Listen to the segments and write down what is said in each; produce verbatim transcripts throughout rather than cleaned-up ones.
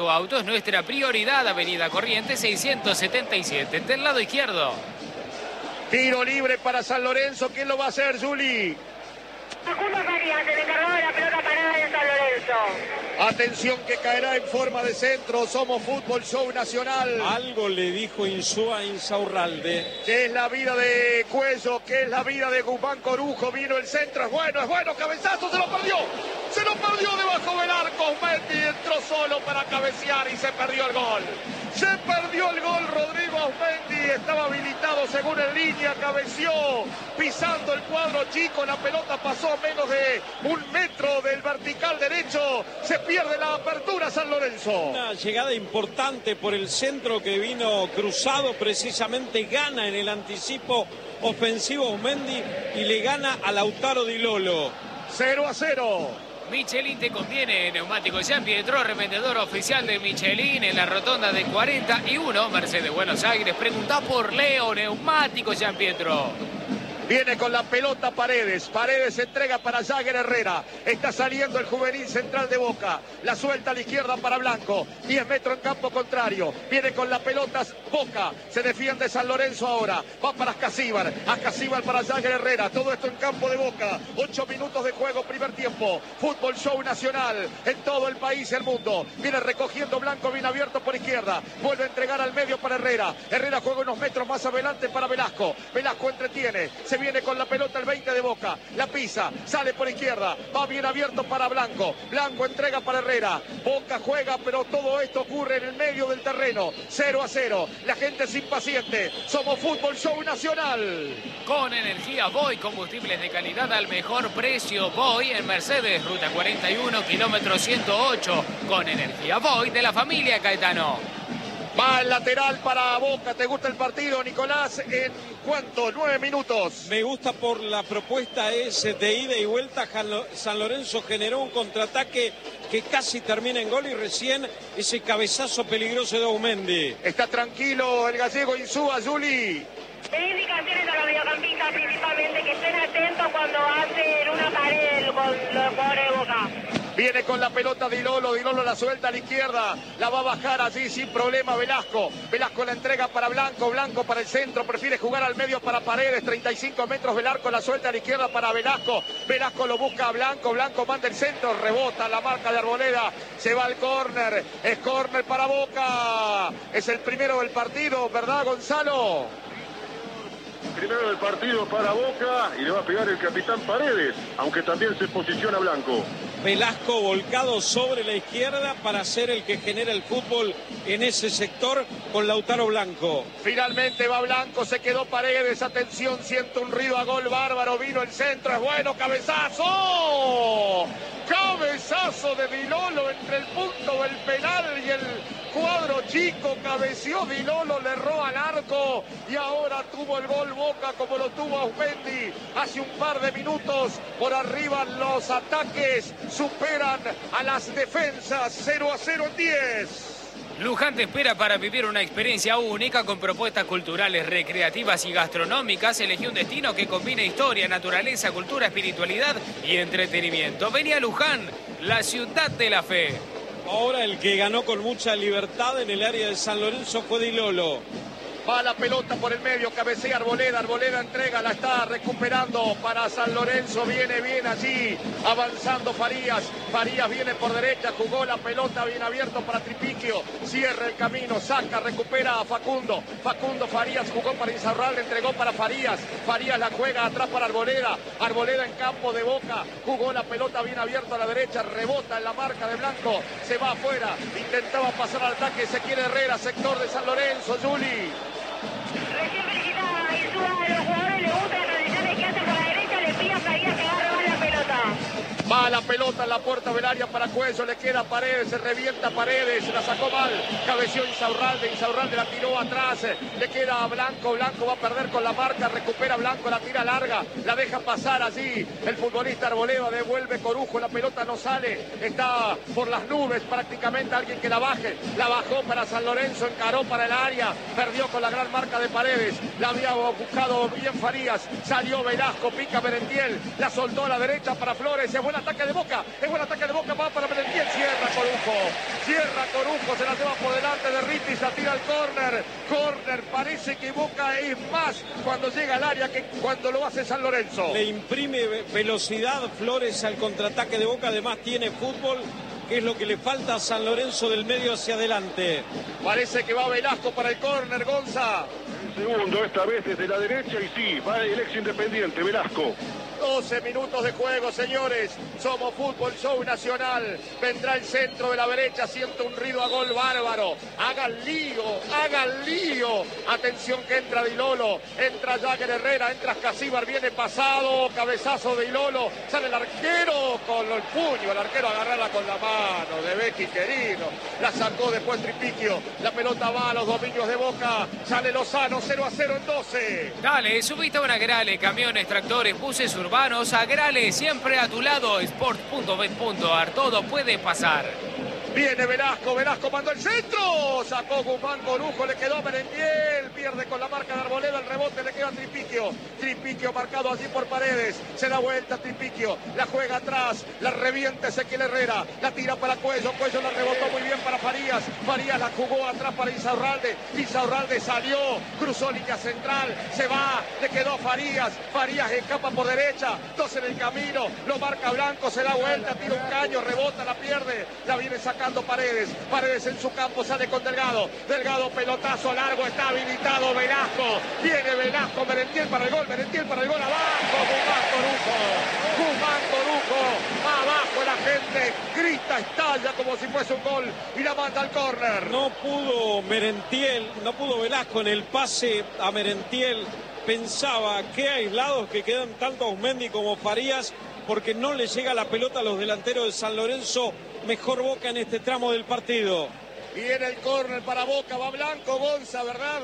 Autos, nuestra prioridad, Avenida Corrientes seiscientos setenta y siete, del lado izquierdo. Tiro libre para San Lorenzo. ¿Quién lo va a hacer, Juli? Facundo Farías, el encargado de la pelota parada de San Lorenzo. Atención que caerá en forma de centro. Somos Fútbol Show Nacional. Algo le dijo Insúa a Insaurralde. ¿Qué es la vida de Cuello? ¿Qué es la vida de Guzmán Corujo? Vino el centro, es bueno, es bueno. Cabezazo, se lo perdió. Se lo perdió debajo del arco. Mendy entró solo para cabecear y se perdió el gol. Se perdió el gol Rodrigo Aumendi. Estaba habilitado según en línea. Cabeció pisando el cuadro chico. La pelota pasó a menos de un metro del vertical derecho. Se pierde la apertura San Lorenzo. Una llegada importante por el centro que vino cruzado. Precisamente gana en el anticipo ofensivo Aumendi y le gana a Lautaro Di Lolo. cero a cero. Michelin te conviene, neumático Jean Pietro, revendedor oficial de Michelin en la rotonda de cuarenta y uno, Mercedes Buenos Aires. Preguntá por Leo, neumático Jean Pietro. Viene con la pelota Paredes. Paredes entrega para Jagger Herrera. Está saliendo el juvenil central de Boca. La suelta a la izquierda para Blanco. diez metros en campo contrario. Viene con la pelota Boca. Se defiende San Lorenzo ahora. Va para Ascasíbar. Ascasíbar para Jagger Herrera. Todo esto en campo de Boca. ocho minutos de juego, primer tiempo. Fútbol Show Nacional en todo el país y el mundo. Viene recogiendo Blanco, bien abierto por izquierda. Vuelve a entregar al medio para Herrera. Herrera juega unos metros más adelante para Velasco. Velasco entretiene. Se viene con la pelota el veinte de Boca, la pisa, sale por izquierda, va bien abierto para Blanco, Blanco entrega para Herrera, Boca juega, pero todo esto ocurre en el medio del terreno, cero a cero, la gente es impaciente, somos Fútbol Show Nacional. Con energía Voy, combustibles de calidad al mejor precio. Voy en Mercedes, ruta cuarenta y uno, kilómetro ciento ocho, con energía Voy de la familia Caetano. Va el lateral para Boca. ¿Te gusta el partido, Nicolás? ¿En cuánto? Nueve minutos. Me gusta por la propuesta ese de ida y vuelta. San Lorenzo generó un contraataque que casi termina en gol y recién ese cabezazo peligroso de Aumendi. Está tranquilo el gallego Insúa, Juli. Le indicaciones a los mediocampistas principalmente que estén atentos cuando hacen una pared con los jugadores de Boca. Viene con la pelota Di Lolo, Di Lolo la suelta a la izquierda, la va a bajar allí sin problema Velasco. Velasco la entrega para Blanco, Blanco para el centro, prefiere jugar al medio para Paredes, treinta y cinco metros Velasco, la suelta a la izquierda para Velasco. Velasco lo busca a Blanco, Blanco manda el centro, rebota la marca de Arboleda, se va al córner, es córner para Boca. Es el primero del partido, ¿verdad, Gonzalo? Primero del partido para Boca y le va a pegar el capitán Paredes, aunque también se posiciona Blanco. Velasco volcado sobre la izquierda para ser el que genera el fútbol en ese sector con Lautaro Blanco. Finalmente va Blanco, se quedó Paredes, atención, siento un ruido a gol bárbaro, vino el centro, es bueno, cabezazo. Cabezazo de Di Lolo entre el punto del penal y el cuadro chico, cabeció Di Lolo, le erró al arco y ahora tuvo el gol Boca como lo tuvo Aumendi hace un par de minutos. Por arriba los ataques superan a las defensas, cero a cero en diez. Luján te espera para vivir una experiencia única con propuestas culturales, recreativas y gastronómicas. Elegí un destino que combine historia, naturaleza, cultura, espiritualidad y entretenimiento. Vení a Luján, la ciudad de la fe. Ahora el que ganó con mucha libertad en el área de San Lorenzo fue Di Lolo. Va la pelota por el medio, cabecea Arboleda, Arboleda entrega, la está recuperando para San Lorenzo, viene bien allí, avanzando Farías, Farías viene por derecha, jugó la pelota bien abierto para Tripiquio, cierra el camino, saca, recupera a Facundo, Facundo Farías jugó para Insaurralde, entregó para Farías, Farías la juega atrás para Arboleda, Arboleda en campo de Boca, jugó la pelota bien abierto a la derecha, rebota en la marca de Blanco, se va afuera, intentaba pasar al ataque, se quiere Herrera, sector de San Lorenzo, Juli. Recién felicitaba a Insúa, a los jugadores les gusta las transiciones que hacen por la derecha, le pide a Farías que agarre más la pelota. Va la pelota en la puerta del área para Cuello, le queda Paredes, se revienta Paredes, se la sacó mal, cabeció Insaurralde, Insaurralde la tiró atrás, le queda a Blanco, Blanco va a perder con la marca, recupera Blanco, la tira larga, la deja pasar allí, el futbolista Arboleda devuelve Corujo, la pelota no sale, está por las nubes prácticamente, alguien que la baje, la bajó para San Lorenzo, encaró para el área, perdió con la gran marca de Paredes, la había buscado bien Farías, salió Velasco, pica Merentiel, la soltó a la derecha para Flores, es buena ataque de Boca, es buen ataque de Boca, va para Merentiel, cierra Corujo, cierra Corujo, se la lleva por delante de Ritis, la tira al córner, córner, parece que Boca es más cuando llega al área que cuando lo hace San Lorenzo. Le imprime velocidad Flores al contraataque de Boca, además tiene fútbol, que es lo que le falta a San Lorenzo del medio hacia adelante. Parece que va Velasco para el córner, Gonza. Segundo, esta vez desde la derecha y sí, va el ex Independiente, Velasco. doce minutos de juego, señores. Somos Fútbol Show Nacional. Vendrá el centro de la derecha. Siente un ruido a gol bárbaro. Hagan lío, hagan lío. Atención que entra Dilolo. Entra Jagger Herrera. Entra Casíbar. Viene pasado. Cabezazo de Dilolo. Sale el arquero con el puño. El arquero agarrarla con la mano de Becky querido. La sacó después Tripiquio. La pelota va a los dominios de Boca. Sale Lozano. cero a cero en doce. Dale, subiste a una Grale, camiones, tractores, buses urbanos, a Grale, siempre a tu lado, sport punto bet punto ar, todo puede pasar. Viene Velasco, Velasco mandó el centro, sacó Guzmán Corujo, le quedó Merentiel, pierde con la marca de Arboleda, el rebote le queda a Tripiquio, Tripiquio marcado allí por Paredes, se da vuelta Tripiquio, la juega atrás, la revienta Ezequiel Herrera, la tira para Cuello, Cuello la rebotó muy bien para Farías, Farías la jugó atrás para Insaurralde, Insaurralde salió, cruzó línea central, se va, le quedó a Farías, Farías escapa por derecha, dos en el camino, lo marca Blanco, se da vuelta, tira un caño, rebota, la pierde, la viene sacando Paredes, Paredes en su campo, sale con Delgado, Delgado pelotazo largo, está habilitado Velasco, viene Velasco, Merentiel para el gol, Merentiel para el gol, abajo, Guzmán Corujo, Guzmán Corujo, abajo la gente, grita, estalla como si fuese un gol y la manda al córner. No pudo Merentiel, no pudo Velasco en el pase a Merentiel, pensaba que aislados que quedan tanto Ausmendi como Farías, porque no le llega la pelota a los delanteros de San Lorenzo. Mejor Boca en este tramo del partido. Viene el córner para Boca, va Blanco, Gonza, ¿verdad?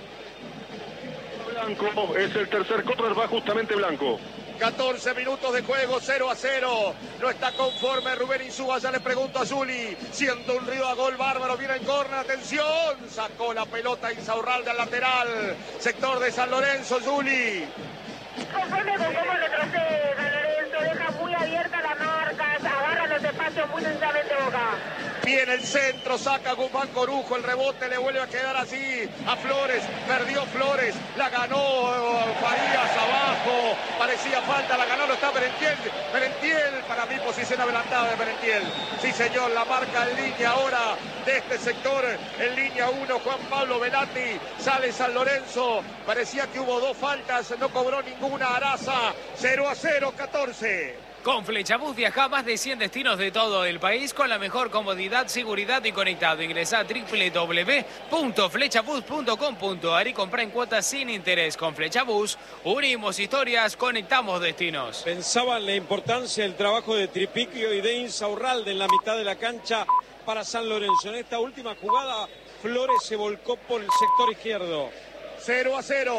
Blanco, es el tercer córner, va justamente Blanco. catorce minutos de juego, cero a cero. No está conforme Rubén Insúa, ya le pregunto a Zuli. Siento un ruido a gol bárbaro, viene el córner, atención. Sacó la pelota Insaurralde al lateral. Sector de San Lorenzo, Zuli. Conforme con cómo retrocede San Lorenzo, deja muy abierta la marca, agarra los espacios muy densamente Boca. Viene el centro, saca Guzmán Corujo, el rebote le vuelve a quedar así a Flores, perdió Flores, la ganó Farías abajo, parecía falta, la ganó, no está Merentiel, Merentiel, para mí posición adelantada de Merentiel, sí señor, la marca en línea ahora de este sector, en línea uno, Juan Pablo Velati, sale San Lorenzo, parecía que hubo dos faltas, no cobró ninguna Araza, cero a cero, catorce. Con Flechabús viaja a más de cien destinos de todo el país con la mejor comodidad, seguridad y conectado. Ingresá a doble u doble u doble u punto flechabús punto com punto ar y compra en cuotas sin interés. Con Flechabús unimos historias, conectamos destinos. Pensaban la importancia del trabajo de Tripiquio y de Insaurralde en la mitad de la cancha para San Lorenzo. En esta última jugada, Flores se volcó por el sector izquierdo. cero a cero.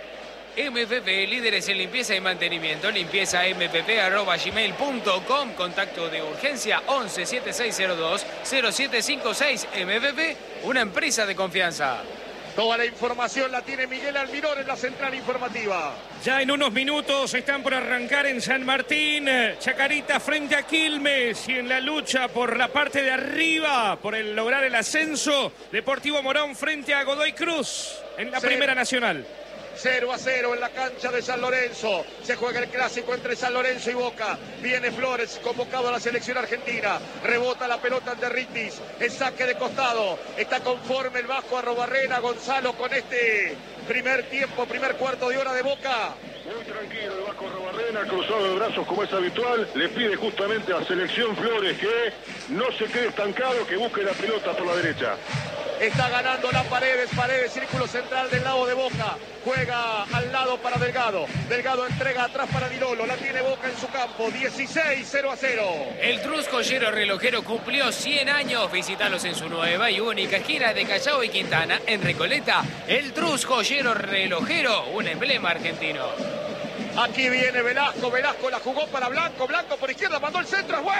M P P, líderes en limpieza y mantenimiento, limpieza m p p arroba gmail punto com, contacto de urgencia once siete seis cero dos cero siete cinco seis. M P P, una empresa de confianza. Toda la información la tiene Miguel Almirón en la central informativa. Ya en unos minutos están por arrancar en San Martín, Chacarita frente a Quilmes, y en la lucha por la parte de arriba, por el lograr el ascenso, Deportivo Morón frente a Godoy Cruz en la Sí. Primera Nacional. cero a cero en la cancha de San Lorenzo. Se juega el clásico entre San Lorenzo y Boca. Viene Flores, convocado a la selección argentina. Rebota la pelota ante Ritis. El saque de costado. Está conforme el Vasco Arrobarrena, Gonzalo, con este primer tiempo, primer cuarto de hora de Boca. Muy tranquilo el Vasco Arrobarrena, cruzado de brazos como es habitual. Le pide justamente a Selección Flores que no se quede estancado, que busque la pelota por la derecha. Está ganando la Paredes, Paredes, círculo central del lado de Boca. Juega al lado para Delgado. Delgado entrega atrás para Dilolo. La tiene Boca en su campo. dieciséis, cero a cero. El Trus Joyero Relojero cumplió cien años. Visítalos en su nueva y única esquina de Callao y Quintana, en Recoleta. El Trus Joyero Relojero, un emblema argentino. Aquí viene Velasco. Velasco la jugó para Blanco. Blanco por izquierda mandó el centro. ¡Es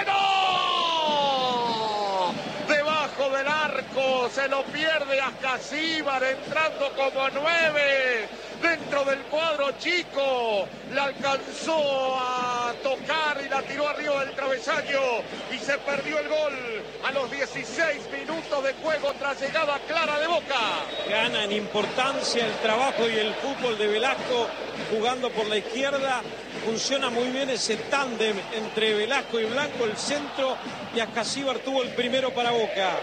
bueno! Debajo del arco se lo pierde a Casíbar entrando como nueve. dentro del cuadro chico, la alcanzó a tocar y la tiró arriba del travesaño y se perdió el gol a los dieciséis minutos de juego tras llegada clara de Boca. Gana en importancia el trabajo y el fútbol de Velasco jugando por la izquierda. Funciona muy bien ese tándem entre Velasco y Blanco, el centro, y Ascasíbar tuvo el primero para Boca.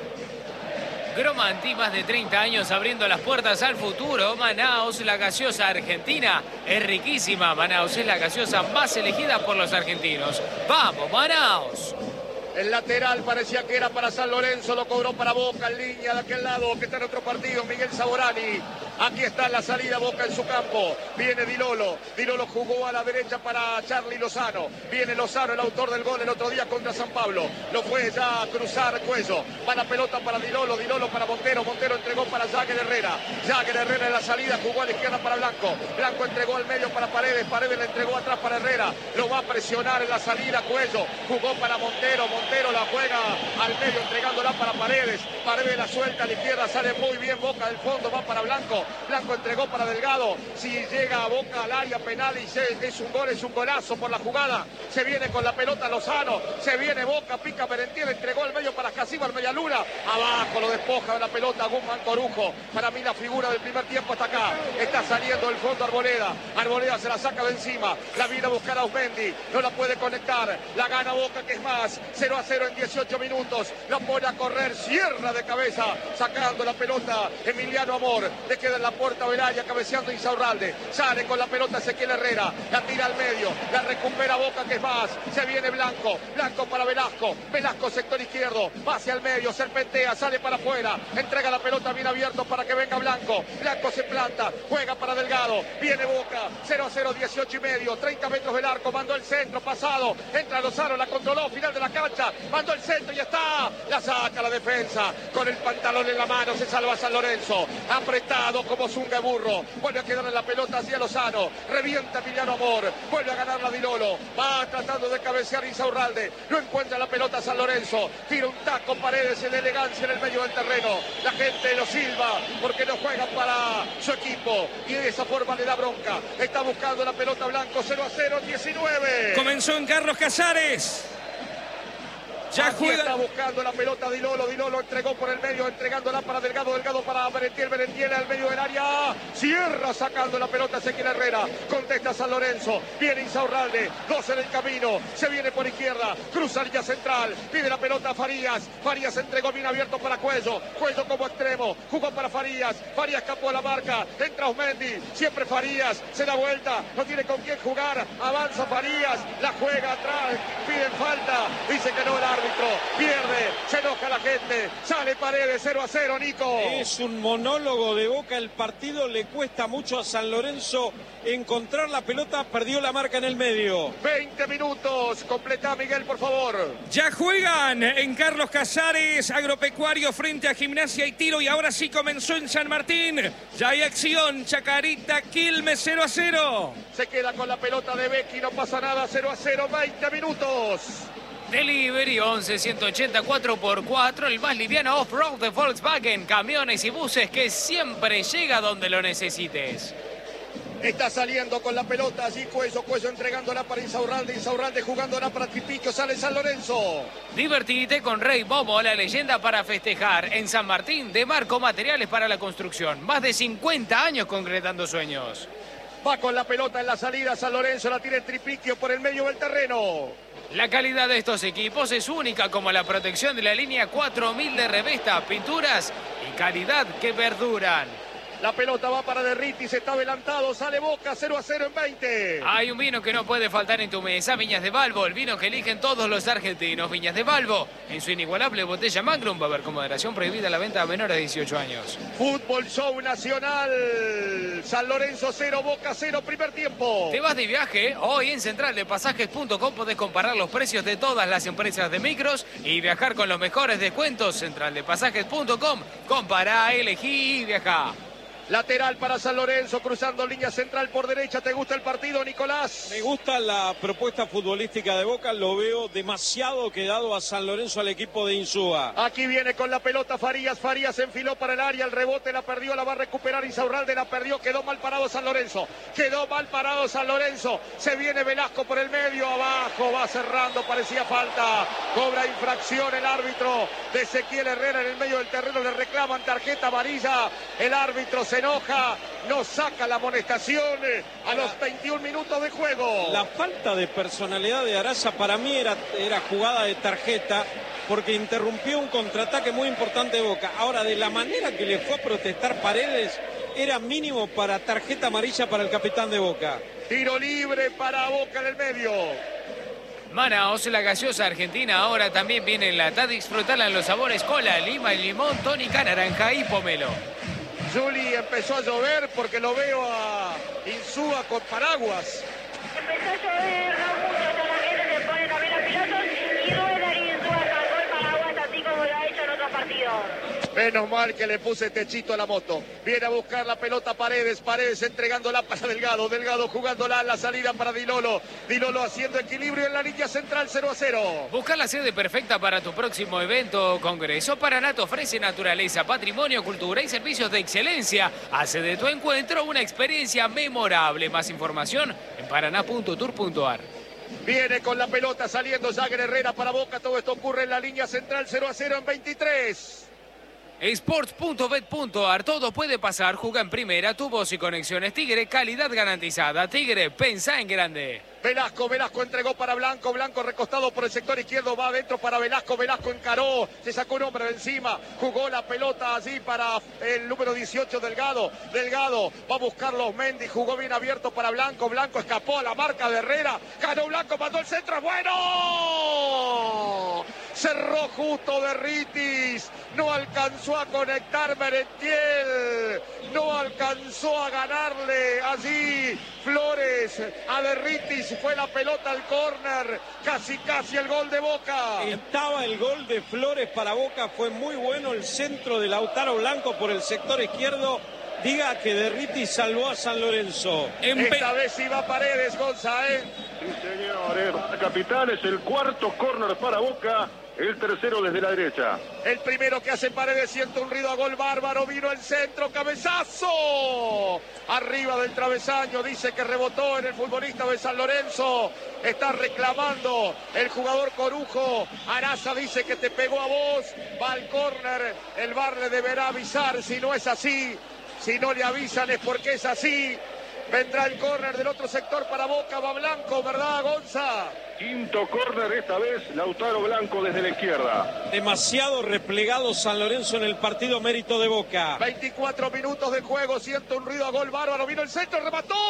Gromanti, más de treinta años abriendo las puertas al futuro. Manaos, la gaseosa argentina, es riquísima. Manaos es la gaseosa más elegida por los argentinos. ¡Vamos, Manaos! El lateral parecía que era para San Lorenzo, lo cobró para Boca en línea de aquel lado, que está en otro partido, Miguel Saborani. Aquí está la salida, Boca en su campo. Viene Di Lolo. Di Lolo jugó a la derecha para Charly Lozano. Viene Lozano, el autor del gol el otro día contra San Pablo. Lo fue ya a cruzar Cuello. Va la pelota para Di Lolo, Di Lolo para Montero. Montero entregó para Jagger Herrera. Jagger Herrera en la salida, jugó a la izquierda para Blanco. Blanco entregó al medio para Paredes. Paredes le entregó atrás para Herrera. Lo va a presionar en la salida Cuello. Jugó para Montero. Montero la juega al medio entregándola para Paredes. Paredes la suelta a la izquierda, sale muy bien Boca del fondo, va para Blanco. Blanco entregó para Delgado. Si llega a Boca al área penal y se, es un gol, es un golazo por la jugada. Se viene con la pelota Lozano. Se viene Boca, pica Merentiel, entregó al medio para Ascasíbar, media luna. Abajo lo despoja de la pelota Guzmán Corujo. Para mí la figura del primer tiempo hasta acá. Está saliendo el fondo Arboleda. Arboleda se la saca de encima. La viene a buscar a Osmendi. No la puede conectar. La gana Boca, que es más. cero a cero en dieciocho minutos. La pone a correr. Cierra de cabeza. Sacando la pelota Emiliano Amor. Le queda en la puerta Belaya, cabeceando Insaurralde. Sale con la pelota Ezequiel Herrera. La tira al medio. La recupera Boca, que es más. Se viene Blanco. Blanco para Velasco. Velasco sector izquierdo. Va hacia el medio. Serpentea. Sale para afuera. Entrega la pelota bien abierto para que venga Blanco. Blanco se planta. Juega para Delgado. Viene Boca. cero a cero, dieciocho y medio. treinta metros del arco. Mandó el centro. Pasado. Entra Lozano. La controló. Final de la cancha. Mandó el centro y está. La saca la defensa. Con el pantalón en la mano. Se salva San Lorenzo. Apretado como zunga burro. Vuelve a quedar en la pelota hacia Lozano. Revienta Emiliano Amor. Vuelve a ganar la Di Lolo. Va tratando de cabecear Insaurralde. No encuentra la pelota San Lorenzo. Tira un taco Paredes en elegancia en el medio del terreno. La gente lo silba porque no juega para su equipo. Y de esa forma le da bronca. Está buscando la pelota Blanco. cero a cero, diecinueve. Comenzó en Carlos Casares. Ya Aquí juega. está buscando la pelota Di Lolo. Di Lolo entregó por el medio, entregándola para Delgado. Delgado para Merentiel. Merentiel al medio del área. Cierra sacando la pelota Ezequiel Herrera. Contesta San Lorenzo. Viene Insaurralde. Dos en el camino. Se viene por izquierda. Cruza línea central. Pide la pelota a Farías. Farías entregó bien abierto para Cuello. Cuello como extremo. Jugó para Farías. Farías escapó a la marca. Entra Osmendi. Siempre Farías. Se da vuelta. No tiene con quién jugar. Avanza Farías. La juega atrás. Piden falta. Dice que no el árbitro. Pierde, se enoja la gente, sale Paredes, cero a cero, Nico. Es un monólogo de Boca, el partido le cuesta mucho a San Lorenzo encontrar la pelota, perdió la marca en el medio. veinte minutos, completa Miguel, por favor. Ya juegan en Carlos Casares, Agropecuario frente a Gimnasia y Tiro, y ahora sí comenzó en San Martín. Ya hay acción, Chacarita, Quilmes, cero a cero. Se queda con la pelota de Becky, no pasa nada, cero a cero, veinte minutos. Delivery once ciento ochenta cuatro por cuatro, el más liviano off-road de Volkswagen, camiones y buses que siempre llega donde lo necesites. Está saliendo con la pelota allí Cuello, Cuello entregándola para Insaurralde, Insaurralde jugándola para Tripiquio, sale San Lorenzo. Divertite con Rey Momo, la leyenda para festejar. En San Martín, de Marco Materiales para la construcción. Más de cincuenta años concretando sueños. Va con la pelota en la salida San Lorenzo, la tiene Tripiquio por el medio del terreno. La calidad de estos equipos es única, como la protección de la línea cuatro mil de Revesta, pinturas y calidad que perduran. La pelota va para Derriti, se está adelantado, sale Boca, cero a cero en veinte. Hay un vino que no puede faltar en tu mesa, Viñas de Valvo, el vino que eligen todos los argentinos. Viñas de Valvo, en su inigualable botella Magnum, va a haber con moderación prohibida la venta a menores de dieciocho años. Fútbol Show Nacional, San Lorenzo cero, Boca cero, primer tiempo. ¿Te vas de viaje? Hoy en central de pasajes punto com podés comparar los precios de todas las empresas de micros y viajar con los mejores descuentos. central de pasajes punto com, compará, elegí y viajá. Lateral para San Lorenzo, cruzando línea central por derecha. ¿Te gusta el partido, Nicolás? Me gusta la propuesta futbolística de Boca, lo veo demasiado quedado a San Lorenzo al equipo de Insúa. Aquí viene con la pelota Farías, Farías se enfiló para el área, el rebote la perdió, la va a recuperar Insaurralde, la perdió, quedó mal parado San Lorenzo, quedó mal parado San Lorenzo, se viene Velasco por el medio, abajo, va cerrando, parecía falta, cobra infracción el árbitro de Ezequiel Herrera en el medio del terreno, le reclaman tarjeta amarilla, el árbitro se enoja, no saca la amonestación a los veintiún minutos de juego. La falta de personalidad de Araza para mí era, era jugada de tarjeta, porque interrumpió un contraataque muy importante de Boca. Ahora, de la manera que le fue a protestar Paredes, era mínimo para tarjeta amarilla para el capitán de Boca. Tiro libre para Boca en el medio. Manaos, la gaseosa argentina, ahora también viene enlatada. Disfrutarla en los sabores cola, lima y limón, tónica, naranja y pomelo. Juli, empezó a llover porque lo veo a Insúa con paraguas. Empezó a llover, no mucho, ya la gente se pone también los pilotos y Rueda y Insúa sacó el paraguas así como lo ha hecho en otros partidos. Menos mal que le puse techito a la moto. Viene a buscar la pelota Paredes. Paredes entregándola para Delgado. Delgado jugándola a la salida para Dilolo. Dilolo haciendo equilibrio en la línea central, cero a cero. Busca la sede perfecta para tu próximo evento o congreso. Paranato ofrece naturaleza, patrimonio, cultura y servicios de excelencia. Hace de tu encuentro una experiencia memorable. Más información en paraná punto tour punto ar. Viene con la pelota saliendo Jagger Herrera para Boca. Todo esto ocurre en la línea central, cero a cero en veintitrés. Sports punto bet punto ar, todo puede pasar, juega en primera, tu voz y conexiones Tigre, calidad garantizada. Tigre, pensá en grande. Velasco, Velasco entregó para Blanco, Blanco recostado por el sector izquierdo, va adentro para Velasco, Velasco encaró, se sacó un hombre de encima, jugó la pelota allí para el número dieciocho Delgado, Delgado va a buscar los Mendy, jugó bien abierto para Blanco, Blanco escapó a la marca de Herrera, ganó Blanco, mandó el centro, ¡es bueno! Cerró justo Derritis, no alcanzó a conectar Merentiel, no alcanzó a ganarle allí Flores a Derritis, fue la pelota al córner, casi casi el gol de Boca. Estaba el gol de Flores para Boca, fue muy bueno el centro de Lautaro Blanco por el sector izquierdo. Diga que Derritis salvó a San Lorenzo. Esta vez iba Paredes, Gonza, ¿eh? Sí, señores, capitán, es el cuarto córner para Boca. El tercero desde la derecha. El primero que hace Paredes, siente un ruido a gol bárbaro, vino el centro, cabezazo. Arriba del travesaño, dice que rebotó en el futbolista de San Lorenzo. Está reclamando el jugador Corujo. Araza dice que te pegó a vos. Va al córner, el V A R le deberá avisar si no es así. Si no le avisan es porque es así. Vendrá el córner del otro sector para Boca, va Blanco, ¿verdad, Gonza? Quinto córner, esta vez Lautaro Blanco desde la izquierda. Demasiado replegado San Lorenzo en el partido, mérito de Boca. veinticuatro minutos de juego, siento un ruido a gol bárbaro, vino el centro,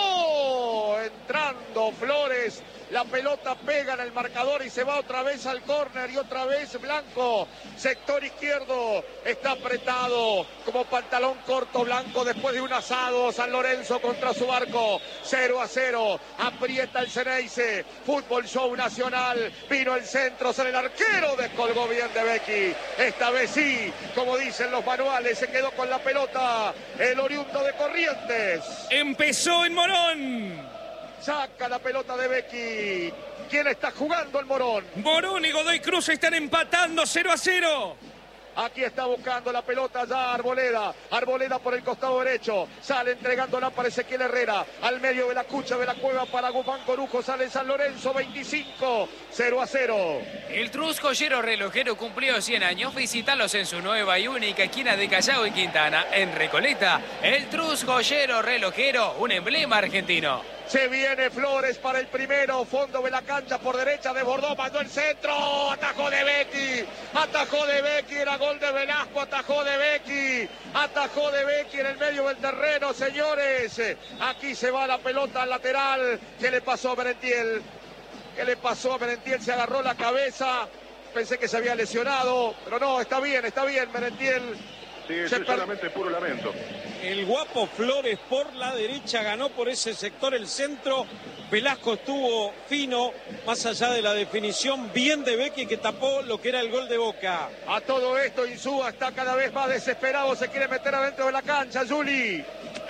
remató. Entrando Flores, la pelota pega en el marcador y se va otra vez al córner y otra vez Blanco. Sector izquierdo, está apretado como pantalón corto Blanco después de un asado. San Lorenzo contra su arco, cero a cero, aprieta el Ceneice, fútbol show nacional, vino el centro, sale el arquero, descolgó bien de Becky, esta vez sí, como dicen los manuales, se quedó con la pelota el oriundo de Corrientes. Empezó en Morón. Saca la pelota de Becky. ¿Quién está jugando el Morón? Morón y Godoy Cruz están empatando cero a cero. Aquí está buscando la pelota ya Arboleda. Arboleda por el costado derecho. Sale entregándola para Ezequiel Herrera. Al medio de la cucha de la cueva para Guzmán Corujo. Sale San Lorenzo veinticinco. cero a cero. El Trus Joyero Relojero cumplió cien años. Visítalos en su nueva y única esquina de Callao y Quintana. En Recoleta, el Trus Joyero Relojero, un emblema argentino. Se viene Flores para el primero, fondo de la cancha por derecha, desbordó, mandó el centro, atajó de Becky, atajó de Becky, era gol de Velasco, atajó de Becky, atajó de Becky en el medio del terreno, señores. Aquí se va la pelota al lateral. ¿Qué le pasó a Merentiel? ¿Qué le pasó a Merentiel? Se agarró la cabeza, pensé que se había lesionado, pero no, está bien, está bien Merentiel. Sí, eso es solamente puro lamento. El guapo Flores por la derecha ganó por ese sector el centro. Velasco estuvo fino, más allá de la definición, bien de Becky que tapó lo que era el gol de Boca. A todo esto Insúa está cada vez más desesperado, se quiere meter adentro de la cancha, Juli.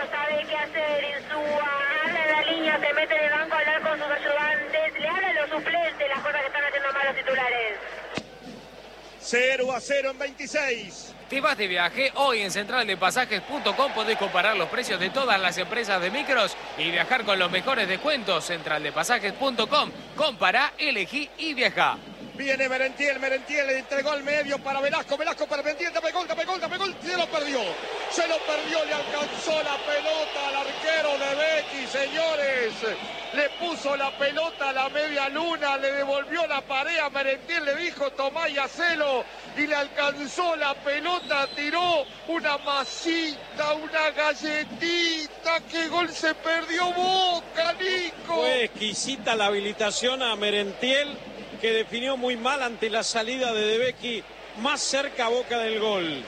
sabe qué hacer. Insúa habla en la línea, se mete en el banco a hablar con sus ayudantes, le habla a los suplentes, las cosas que están haciendo mal los titulares. cero a cero en veintiséis. ¿Te vas de viaje? Hoy en central de pasajes punto com podés comparar los precios de todas las empresas de micros y viajar con los mejores descuentos. central de pasajes punto com. Compará, elegí y viajá. Viene Merentiel, Merentiel le entregó al medio para Velasco, Velasco para Merentiel, dame gol, dame gol, dame gol, se lo perdió, se lo perdió, le alcanzó la pelota al arquero de Becky, señores, le puso la pelota a la media luna, le devolvió la pared a Merentiel, le dijo tomá y hacelo, y le alcanzó la pelota, tiró una masita, una galletita, qué gol se perdió Boca, Nico. Fue exquisita la habilitación a Merentiel, que definió muy mal ante la salida de De Becchi, más cerca a Boca del gol.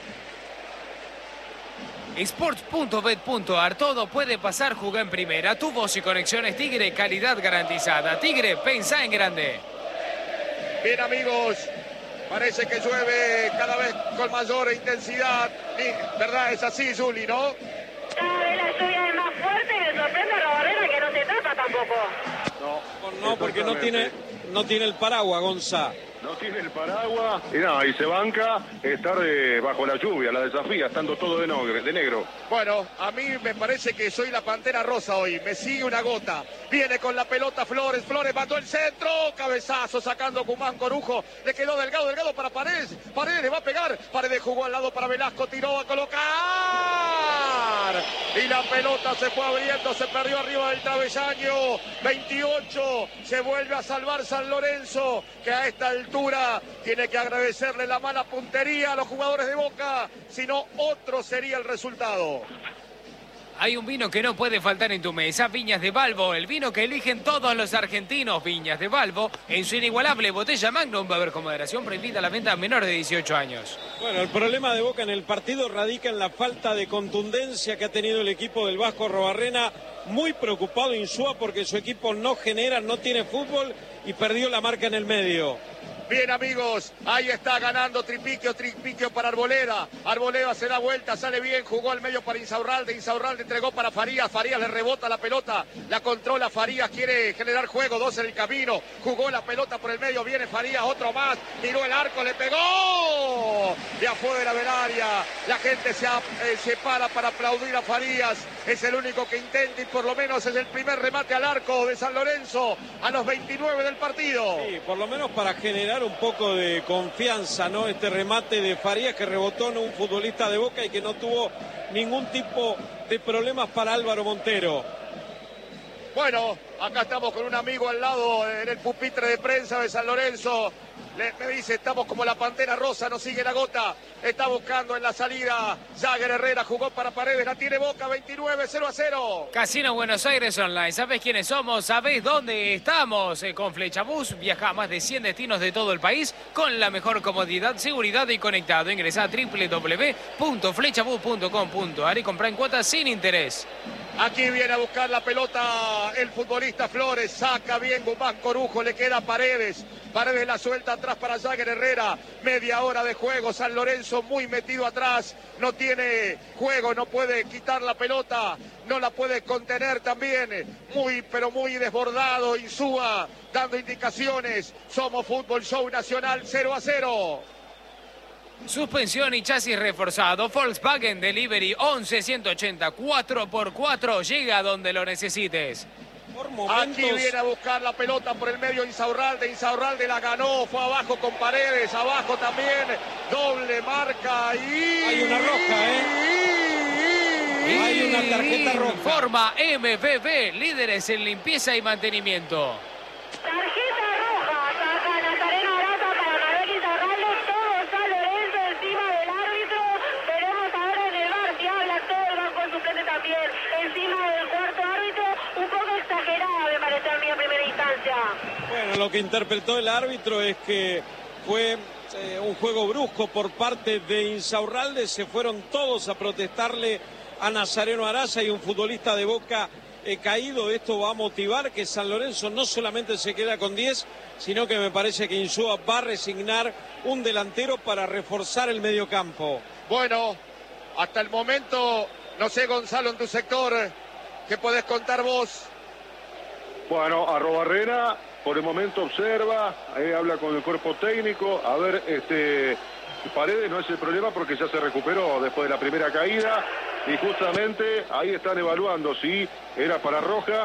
Sports punto bet punto ar, todo puede pasar, jugá en primera. Tu voz y conexiones Tigre, calidad garantizada. Tigre, pensá en grande. Bien, amigos, parece que llueve cada vez con mayor intensidad. ¿Verdad? Es así, Zuli, ¿no? Cada vez la lluvia es más fuerte y le sorprende a Robarrena que no se tapa tampoco. No, no porque no tiene, no tiene el paraguas, Gonza. No tiene el paraguas y nada, y se banca estar de, bajo la lluvia, la desafía, estando todo de, no, de negro. Bueno, a mí me parece que soy la Pantera Rosa hoy, me sigue una gota. Viene con la pelota Flores, Flores mató el centro, cabezazo sacando Cumán Corujo, le quedó Delgado, Delgado para Paredes, Paredes le va a pegar, Paredes jugó al lado para Velasco, tiró a colocar y la pelota se fue abriendo, se perdió arriba del travesaño. Veintiocho, se vuelve a salvar San Lorenzo, que a esta altura tiene que agradecerle la mala puntería a los jugadores de Boca, si no otro sería el resultado. Hay un vino que no puede faltar en tu mesa, Viñas de Balbo, el vino que eligen todos los argentinos. Viñas de Balbo, en su inigualable botella Magnum, va a haber con moderación, prohibida la venta a menores de dieciocho años. Bueno, el problema de Boca en el partido radica en la falta de contundencia que ha tenido el equipo del Vasco Arrobarrena. Muy preocupado Insúa porque su equipo no genera, no tiene fútbol y perdió la marca en el medio. Bien, amigos, ahí está ganando Tripiquio, Tripiquio para Arboleda. Arboleda se da vuelta, sale bien, jugó al medio para Insaurralde. Insaurralde entregó para Farías. Farías le rebota la pelota, la controla Farías, quiere generar juego, dos en el camino. Jugó la pelota por el medio, viene Farías, otro más. Miró el arco, le pegó. De afuera del área, la gente se, eh, se para para aplaudir a Farías. Es el único que intenta y por lo menos es el primer remate al arco de San Lorenzo a los veintinueve del partido. Sí, por lo menos para generar un poco de confianza, ¿no? Este remate de Farías que rebotó en un futbolista de Boca y que no tuvo ningún tipo de problemas para Álvaro Montero. Bueno, acá estamos con un amigo al lado en el pupitre de prensa de San Lorenzo. Le, me dice, estamos como la Pantera Rosa, nos sigue la gota. Está buscando en la salida. Jagger Herrera jugó para Paredes, la tiene Boca, veintinueve, cero a cero. Casino Buenos Aires Online. ¿Sabés quiénes somos? ¿Sabés dónde estamos? Eh, con Flechabús viaja a más de cien destinos de todo el país con la mejor comodidad, seguridad y conectado. Ingresá a doble u doble u doble u punto flechabús punto com punto ar y comprá en cuotas sin interés. Aquí viene a buscar la pelota el futbolista Flores, saca bien Guzmán Corujo, le queda Paredes, Paredes la suelta atrás para Jagger Herrera, media hora de juego, San Lorenzo muy metido atrás, no tiene juego, no puede quitar la pelota, no la puede contener también, muy pero muy desbordado Insúa, dando indicaciones, somos Fútbol Show Nacional cero a cero. Suspensión y chasis reforzado. Volkswagen Delivery once ciento ochenta cuatro por cuatro. Llega donde lo necesites. Por momentos... Aquí viene a buscar la pelota por el medio Insaurralde. Insaurralde la ganó. Fue abajo con Paredes. Abajo también. Doble marca. Y... Hay una roja, ¿eh? Y... Hay una tarjeta roja. Informa M V B. Líderes en limpieza y mantenimiento. Tarjeta roja. Saca Nazareno Arata para Manuel Insaurralde. Todo San Lorenzo encima del árbitro. Veremos ahora en el V A R si habla todo el banco suplente también. Encima del cuarto árbitro. Un poco exagerada me pareció a mí en primera instancia. Bueno, lo que interpretó el árbitro es que fue eh, un juego brusco por parte de Insaurralde. Se fueron todos a protestarle a Nazareno Araza y un futbolista de Boca eh, caído. Esto va a motivar que San Lorenzo no solamente se queda con diez, sino que me parece que Insúa va a resignar un delantero para reforzar el mediocampo. Bueno, hasta el momento No sé, Gonzalo, en tu sector, ¿qué podés contar vos? Bueno, Arrobarrena por el momento observa, eh, habla con el cuerpo técnico. A ver, este Paredes no es el problema porque ya se recuperó después de la primera caída. Y justamente ahí están evaluando si era para roja.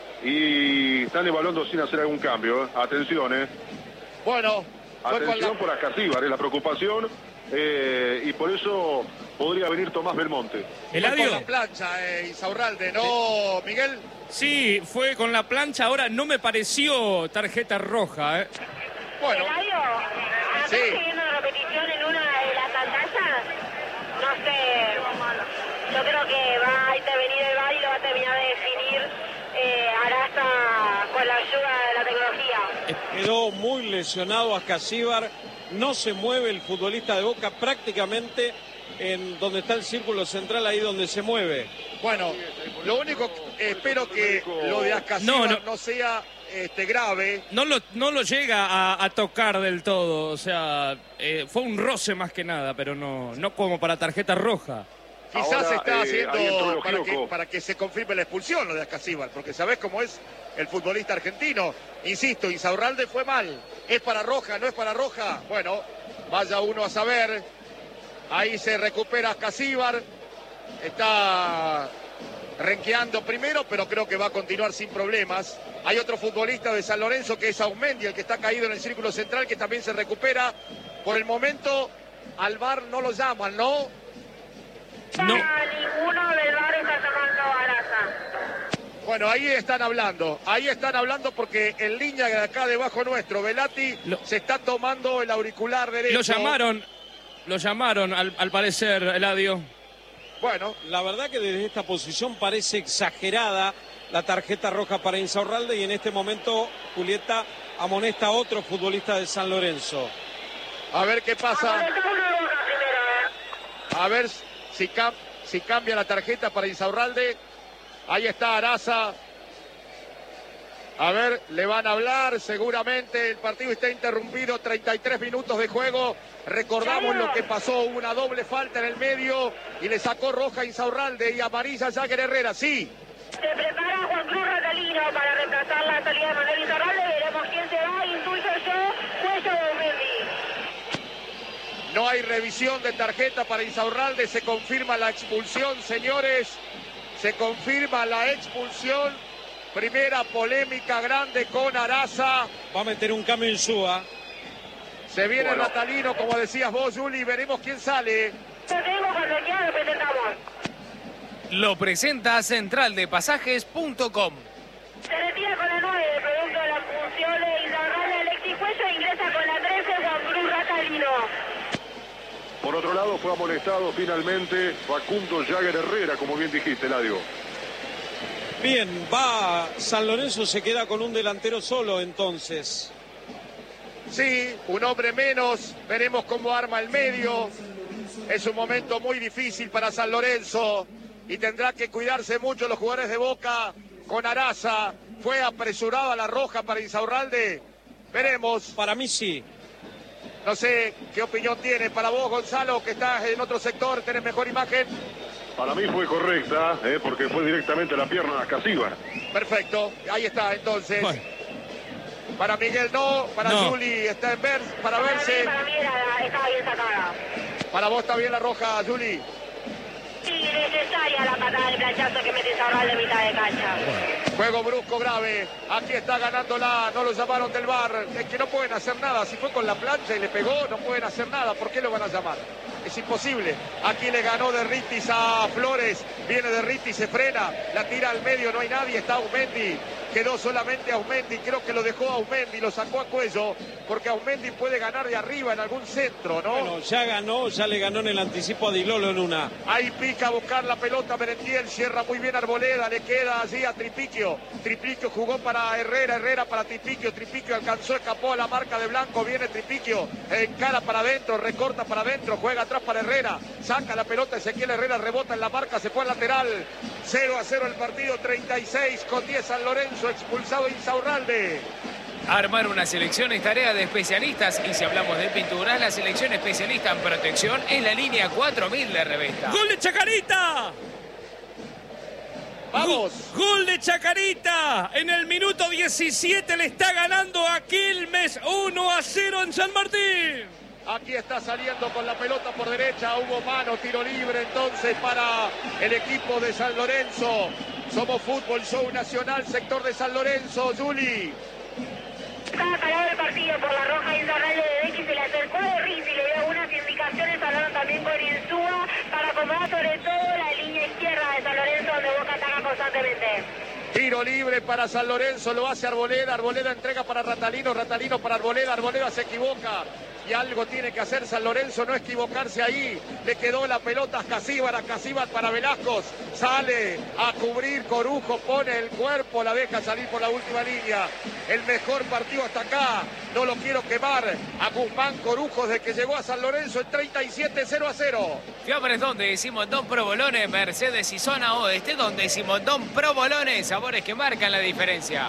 Y están evaluando sin hacer algún cambio. ¿eh? Atención, ¿eh? Bueno, atención la... por Ascasíbar, es la preocupación. Eh, y por eso podría venir Tomás Belmonte. Eladio. Con la plancha, eh, Insaurralde, ¿no, Miguel? Sí, fue con la plancha. Ahora no me pareció tarjeta roja. ¿eh? Bueno. Eladio, acá Sí. estoy viendo una repetición en una de las pantallas. No sé, yo creo que va a intervenir el V A R y lo va a terminar de definir eh, Araza con la ayuda de la tecnología. Quedó muy lesionado Ascasíbar. No se mueve el futbolista de Boca prácticamente en donde está el círculo central, ahí donde se mueve. Bueno, lo único que espero que lo de Ascasíbar No, no, no. no sea este, grave. No lo, no lo llega a, a tocar del todo. O sea, eh, fue un roce más que nada, pero no, no como para tarjeta roja. Quizás Ahora, está eh, haciendo ahí entró para que, Gioco. para que se confirme la expulsión lo de Ascasíbar, porque sabés cómo es el futbolista argentino. Insisto, Insaurralde fue mal. ¿Es para roja? ¿No es para roja? Bueno, vaya uno a saber. Ahí se recupera Ascasíbar. Está renqueando primero, pero creo que va a continuar sin problemas. Hay otro futbolista de San Lorenzo que es Aumendi, el que está caído en el círculo central, que también se recupera. Por el momento, al V A R no lo llaman, ¿no? No. Ninguno del V A R está llamando a Araza. Bueno, ahí están hablando, ahí están hablando porque en línea de acá debajo nuestro, Velati Lo- se está tomando el auricular derecho. Lo llamaron, lo llamaron al, al parecer, Eladio. Bueno, La verdad que desde esta posición parece exagerada la tarjeta roja para Insaurralde y en este momento Julieta amonesta a otro futbolista de San Lorenzo. a ver qué pasa, Amonestá uno de Boca primero, ¿eh? a ver si, cam- si cambia la tarjeta para Insaurralde. Ahí está Araza. A ver, le van a hablar, seguramente el partido está interrumpido, treinta y tres minutos de juego. Recordamos lo que pasó, hubo una doble falta en el medio y le sacó roja a Insaurralde y amarilla a Jagger Herrera, sí. Se prepara Juan Cruz Ratalino para reemplazar la salida de Manuel Insaurralde. Veremos quién se va. Intuyo yo, cuello de Aumendi. No hay revisión de tarjeta para Insaurralde, se confirma la expulsión, señores. Se confirma la expulsión. Primera polémica grande con Araza. Va a meter un cambio en Súa. Se viene Bueno. Ratalino, como decías vos, Juli. Veremos quién sale. Lo tengo cuando quiera, lo presentamos. Lo presenta central de pasajes punto com. Se retira con la nueve, producto de la función de Insaurralde, Alexis Cuello, ingresa con la trece, Juan Cruz Ratalino. Por otro lado, fue amonestado finalmente Facundo Jagger Herrera, como bien dijiste, Eladio. Bien, va San Lorenzo, se queda con un delantero solo entonces. Sí, un hombre menos. Veremos cómo arma el medio. Es un momento muy difícil para San Lorenzo y tendrá que cuidarse mucho los jugadores de Boca con Araza. Fue apresurada la roja para Insaurralde. Veremos. Para mí sí. No sé qué opinión tiene para vos, Gonzalo, que estás en otro sector, tenés mejor imagen. Para mí fue correcta, eh, porque fue directamente a la pierna de Ascasíbar. Perfecto, ahí está entonces. Bueno. Para Miguel no, para No. Juli está en ver, para Para mí, verse. para mí era, estaba bien sacada. Para vos está bien la roja, Juli. Sí, necesaria la patada de planchazo que mete Insaurralde de mitad de cancha. Juego brusco grave, aquí está ganándola, no lo llamaron del V A R, es que no pueden hacer nada, si fue con la plancha y le pegó, no pueden hacer nada, ¿por qué lo van a llamar? Es imposible, aquí le ganó Derritis a Flores, viene Derritis, se frena, la tira al medio, no hay nadie, está Aumendi, quedó solamente Aumendi, creo que lo dejó Aumendi, lo sacó a cuello, porque Aumendi puede ganar de arriba en algún centro, ¿no? Bueno, ya ganó, ya le ganó en el anticipo a Dilolo en una. Ahí pica a buscar la pelota Merentiel, cierra muy bien Arboleda, le queda allí a Tripiquio. Tripiquio jugó para Herrera, Herrera para Tripiquio, Tripiquio alcanzó, escapó a la marca de Blanco, viene Tripiquio, encara para adentro, recorta para adentro, juega atrás para Herrera, saca la pelota, Ezequiel Herrera rebota en la marca, se fue al lateral, cero a cero el partido, treinta y seis con diez San Lorenzo, expulsado Insaurralde. Armar una selección es tarea de especialistas y si hablamos de pinturas, la selección especialista en protección es la línea cuatro mil de Revesta. ¡Gol de Chacarita! ¡Vamos! Gol de Chacarita. En el minuto diecisiete le está ganando a Quilmes uno a cero en San Martín. Aquí está saliendo con la pelota por derecha. Hubo mano, tiro libre entonces para el equipo de San Lorenzo. Somos Fútbol Show Nacional, sector de San Lorenzo. Juli. Estaba calado el partido por la roja Insaurralde de Becky, se le acercó a Riz y le dio algunas indicaciones, hablaron también con Insúa para acomodar sobre todo la línea izquierda de San Lorenzo donde Boca ataca constantemente. Tiro libre para San Lorenzo, lo hace Arboleda, Arboleda entrega para Ratalino, Ratalino para Arboleda, Arboleda se equivoca. Y algo tiene que hacer San Lorenzo, no equivocarse ahí. Le quedó la pelota a Casíbar, a Casíbar para Velascos. Sale a cubrir Corujo, pone el cuerpo, la deja salir por la última línea. El mejor partido hasta acá, no lo quiero quemar. A Guzmán Corujo desde que llegó a San Lorenzo en treinta y siete, cero a cero. Fiambres donde Simondón Provolone, Mercedes y Zona Oeste donde Simondón Provolone, sabores que marcan la diferencia.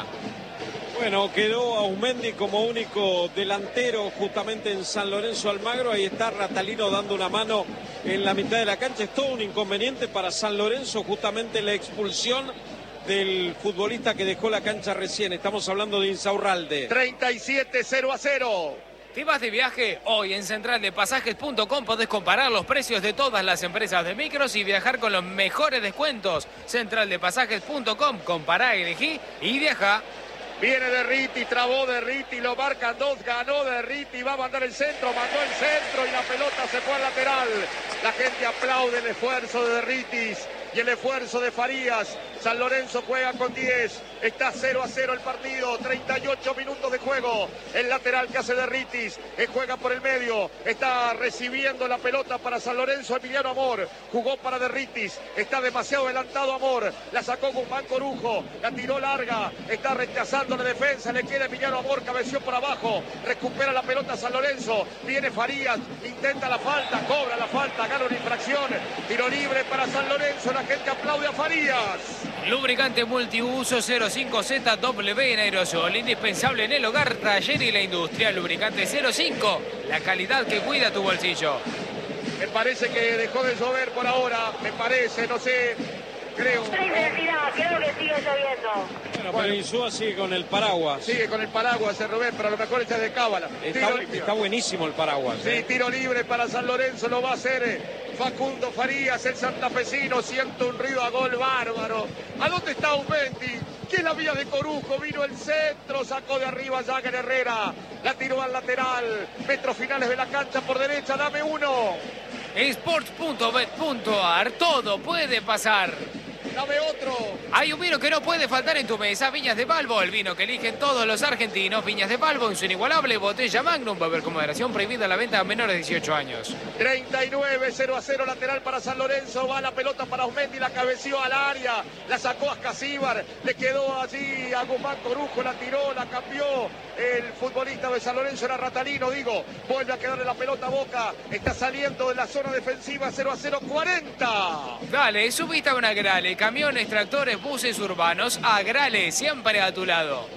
Bueno, quedó Aumendi como único delantero justamente en San Lorenzo Almagro. Ahí está Ratalino dando una mano en la mitad de la cancha. Es todo un inconveniente para San Lorenzo, justamente la expulsión del futbolista que dejó la cancha recién. Estamos hablando de Insaurralde. treinta y siete, cero a cero. ¿Te vas de viaje? Hoy en central de pasajes punto com podés comparar los precios de todas las empresas de micros y viajar con los mejores descuentos. central de pasajes punto com, compará, elegí y viaja. Viene Derriti, trabó Derriti, lo marcan dos, ganó Derriti, va a mandar el centro, mandó el centro y la pelota se fue al lateral. La gente aplaude el esfuerzo de Derritis y el esfuerzo de Farías. San Lorenzo juega con diez, está cero a cero el partido, treinta y ocho minutos de juego. El lateral que hace Derritis, él juega por el medio, está recibiendo la pelota para San Lorenzo, Emiliano Amor, jugó para Derritis, está demasiado adelantado Amor, la sacó Guzmán Corujo, la tiró larga, está rechazando la defensa, le queda Emiliano Amor, cabeció por abajo, recupera la pelota San Lorenzo, viene Farías, intenta la falta, cobra la falta, gana una infracción, tiro libre para San Lorenzo, la gente aplaude a Farías. Lubricante multiuso cero cinco Z W en aerosol, indispensable en el hogar, taller y la industria. Lubricante cero cinco, la calidad que cuida tu bolsillo. Me parece que dejó de llover por ahora, me parece, no sé, creo. Otra intensidad, creo que sigue lloviendo. Bueno, bueno, pero Insúa sigue con el paraguas. Sigue con el paraguas, el Rubén, pero a lo mejor está de cábala. Está, está buenísimo el paraguas. Sí, ¿eh? Tiro libre para San Lorenzo, lo va a hacer Facundo Farías, el santafesino, siente un ruido a gol bárbaro. ¿A dónde está Aumendi? ¿Qué es la vía de Corujo? Vino el centro, sacó de arriba Jagger Herrera, la tiró al lateral, metros finales de la cancha por derecha, dame uno. Sports punto bet punto ar, todo puede pasar. Dame otro. Hay un vino que no puede faltar en tu mesa, Viñas de Balbo, el vino que eligen todos los argentinos. Viñas de Balbo en su inigualable botella Magnum, beber con moderación, prohibida la venta a menores de dieciocho años. treinta y nueve, cero a cero, lateral para San Lorenzo, va la pelota para Aumendi, la cabeció al área, la sacó a Casíbar, le quedó allí a Guzmán Corujo, la tiró, la cambió, el futbolista de San Lorenzo era Ratalino, digo, vuelve a quedarle la pelota a Boca, está saliendo de la zona defensiva, cero a cero, cuarenta. Dale, subiste a una Grale, camiones, tractores, buses urbanos, Agrale, siempre a tu lado.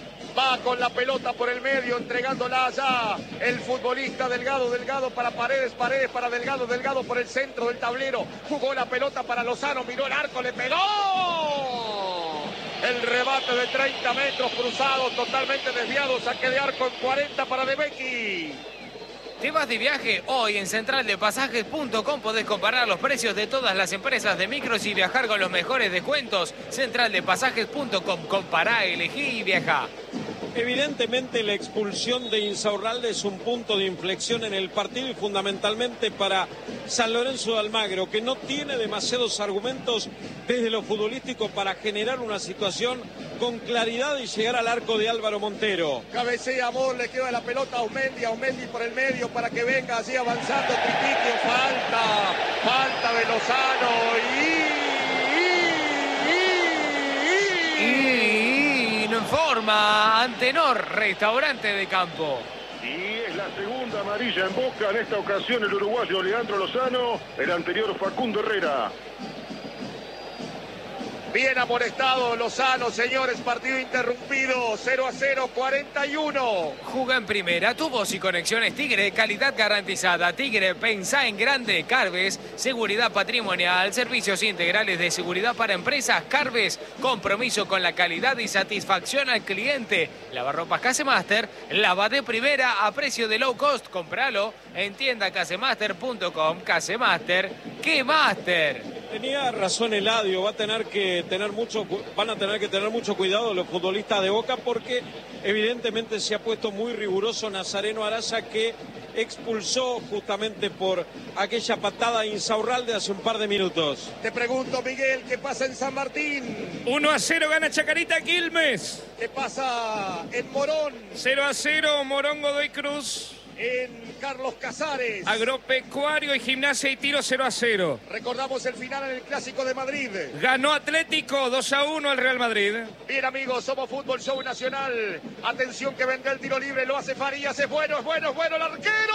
Va con la pelota por el medio, entregándola allá el futbolista Delgado, Delgado para Paredes, Paredes para Delgado, Delgado por el centro del tablero, jugó la pelota para Lozano, miró el arco, le pegó. El rebate de treinta metros cruzados, totalmente desviado, saque de arco en cuarenta para De Becchi. ¿Te vas de viaje? Hoy en central de pasajes punto com podés comparar los precios de todas las empresas de micros y viajar con los mejores descuentos. central de pasajes punto com, compará, elegí y viaja. Evidentemente la expulsión de Insaurralde es un punto de inflexión en el partido y fundamentalmente para San Lorenzo de Almagro, que no tiene demasiados argumentos desde lo futbolístico para generar una situación con claridad y llegar al arco de Álvaro Montero. Cabecea Amor, le queda la pelota a Aumendi, Aumendi por el medio para que venga así avanzando Tripiquio, falta, falta de Lozano y... y, Y informa Antenor, restaurante de campo. Y es la segunda amarilla en Boca, en esta ocasión el uruguayo Leandro Lozano, el anterior Facundo Herrera. Bien amonestado Lozano, señores, partido interrumpido, cero a cero, cuarenta y uno. Juga en primera, tu voz y conexiones Tigre, calidad garantizada. Tigre, pensá en grande. Carves, seguridad patrimonial, servicios integrales de seguridad para empresas. Carves, compromiso con la calidad y satisfacción al cliente. Lavarropas Casemaster, lava de primera a precio de low cost. Compralo en tienda casemaster punto com. Casemaster, ¡qué master! Tenía razón Eladio, va a tener que tener mucho, van a tener que tener mucho cuidado los futbolistas de Boca porque evidentemente se ha puesto muy riguroso Nazareno Araza, que expulsó justamente por aquella patada Insaurralde hace un par de minutos. Te pregunto, Miguel, ¿qué pasa en San Martín? uno a cero gana Chacarita Quilmes. ¿Qué pasa en Morón? cero a cero Morón Godoy Cruz. En Carlos Casares. Agropecuario y Gimnasia y Tiro cero a cero. Recordamos el final en el Clásico de Madrid. Ganó Atlético dos a uno al Real Madrid. Bien, amigos, somos Fútbol Show Nacional. Atención que vendrá el tiro libre, lo hace Farías, es bueno, es bueno, es bueno el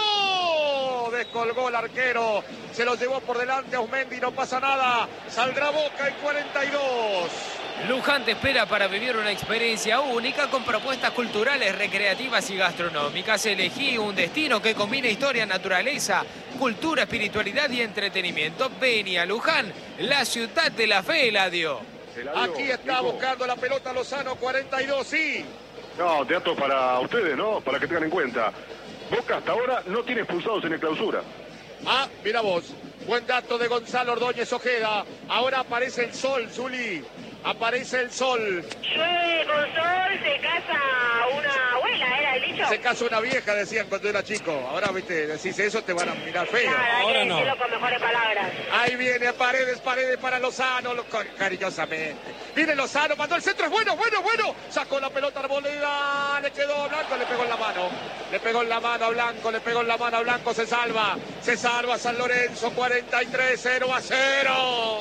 arquero. Descolgó el arquero, se lo llevó por delante a Osmendi, no pasa nada. Saldrá Boca en cuarenta y dos. Luján te espera para vivir una experiencia única con propuestas culturales, recreativas y gastronómicas. Elegí un destino que combine historia, naturaleza, cultura, espiritualidad y entretenimiento. Vení a Luján, la ciudad de la fe, Eladio. Aquí está buscando la pelota Lozano, cuarenta y dos, sí. No, dato para ustedes, ¿no? Para que tengan en cuenta. Boca hasta ahora no tiene expulsados en el clausura. Ah, mira vos. Buen dato de Gonzalo Ordóñez Ojeda. Ahora aparece el sol, Zuli. Aparece el sol. Llueve con sol, se casa una abuela, ¿era el dicho? Se casa una vieja, decían cuando era chico. Ahora, viste, decís eso, te van a mirar feo. Nada, Ahora hay que no. decirlo con mejores palabras. Ahí viene Paredes, Paredes para Lozano, lo- cariñosamente. Viene Lozano, mandó el centro, es bueno, bueno, bueno. Sacó la pelota Arboleda, le quedó a Blanco, le pegó en la mano. Le pegó en la mano a Blanco, le pegó en la mano a Blanco, se salva. Se salva San Lorenzo, cuarenta y tres, cero a cero.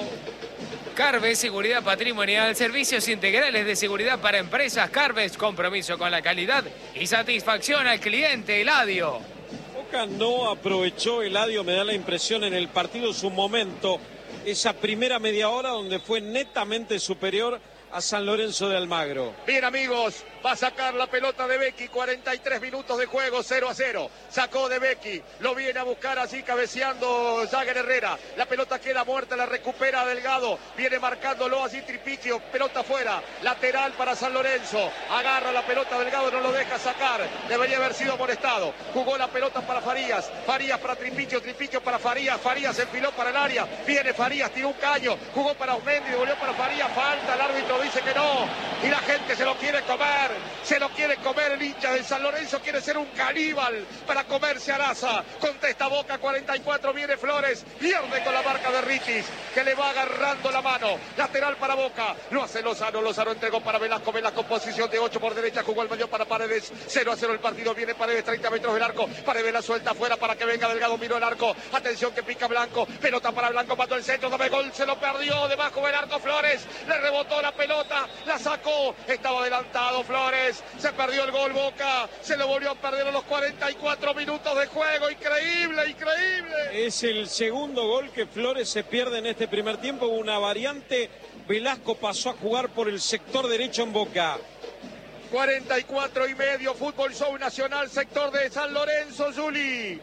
Carves, seguridad patrimonial, servicios integrales de seguridad para empresas. Carves, compromiso con la calidad y satisfacción al cliente, Eladio. Boca no aprovechó, Eladio, me da la impresión, en el partido su momento, esa primera media hora donde fue netamente superior a San Lorenzo de Almagro. Bien, amigos, va a sacar la pelota de Becky, cuarenta y tres minutos de juego, cero a cero. Sacó de Becky, lo viene a buscar así cabeceando Jagger Herrera. La pelota queda muerta, la recupera Delgado, viene marcándolo así Tripiquio, pelota fuera, lateral para San Lorenzo. Agarra la pelota Delgado, no lo deja sacar, debería haber sido molestado. Jugó la pelota para Farías, Farías para Tripiquio, Tripiquio para Farías, Farías enfiló para el área, viene Farías, tiró un caño, jugó para Osmendi, volvió para Farías, falta, el árbitro dice que no, y la gente se lo quiere comer, se lo quiere comer el hincha de San Lorenzo, quiere ser un caníbal para comerse a Araza. Contesta Boca, cuarenta y cuatro, viene Flores, pierde con la marca de Ritis, que le va agarrando la mano, lateral para Boca, lo hace Lozano, Lozano entregó para Velasco, Velasco posición de ocho por derecha, jugó el mayor para Paredes, cero a cero el partido, viene Paredes, treinta metros del arco, Paredes la suelta afuera para que venga Delgado, miró el arco, atención que pica Blanco, pelota para Blanco, mató el centro, dame gol, se lo perdió, debajo del arco Flores, le rebotó la pelota, la sacó, estaba adelantado Flores, se perdió el gol Boca, se lo volvió a perder a los cuarenta y cuatro minutos de juego, increíble, increíble. Es el segundo gol que Flores se pierde en este primer tiempo, una variante, Velasco pasó a jugar por el sector derecho en Boca. cuarenta y cuatro y medio, Fútbol Show Nacional, sector de San Lorenzo, Juli.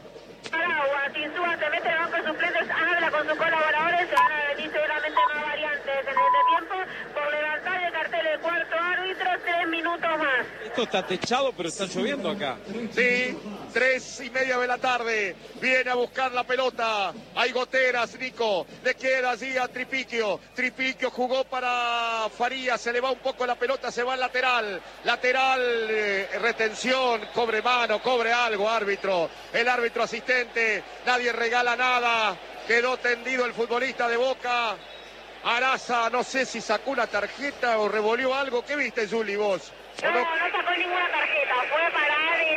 Aragua, Tinsúa se mete en banco de suplentes, habla con sus colaboradores, se van a venir seguramente más variantes en este tiempo por levantar el cartel del cuarto árbitro, tres minutos más. Esto está techado, pero está lloviendo acá. Sí, tres y media de la tarde, viene a buscar la pelota, hay goteras, Nico, le queda allí a Tripiquio, Tripiquio jugó para Farías, se le va un poco la pelota, se va al lateral, lateral, eh, retención, cobre mano, cobre algo, árbitro, el árbitro asistente, nadie regala nada, quedó tendido el futbolista de Boca, Araza, no sé si sacó una tarjeta o revolvió algo, ¿qué viste, Juli, vos? No, no sacó ninguna tarjeta, fue parar ese tumulto